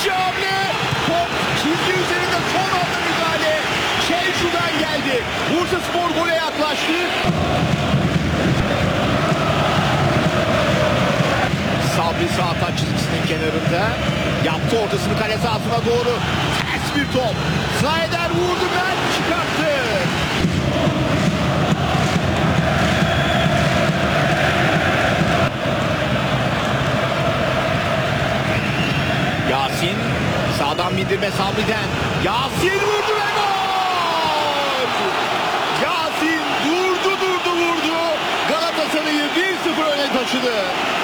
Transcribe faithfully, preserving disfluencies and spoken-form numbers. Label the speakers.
Speaker 1: İkinci hamle. Top çizgi üzerinde son anda müdahale. Şevşu'dan geldi. Bursaspor gole yaklaştı. Sabri sağ taç çizgisinin kenarında. Yaptı ortasını kale sahasına doğru. Ters bir top. Snyder vurdu, ben çıkarttı. Yasin. Sağdan bindirme Sabri'den. Yasin vurdu ve gol! Yasin durdu durdu vurdu. Galatasaray'ı bir sıfır öne taşıdı.